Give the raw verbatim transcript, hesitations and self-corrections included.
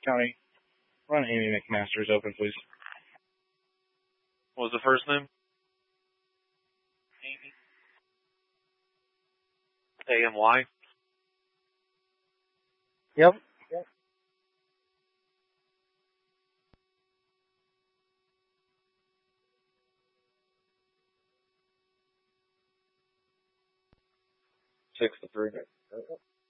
County, run Amy McMaster's open, please. What was the first name? A M Y? Yep. Six to three.